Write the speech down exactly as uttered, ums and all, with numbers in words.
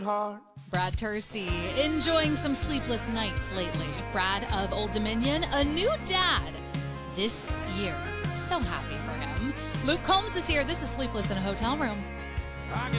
heart. Brad Tercy enjoying some sleepless nights lately. Brad of Old Dominion, a new dad this year. So happy for him. Luke Combs is here. This is Sleepless in a Hotel Room. I can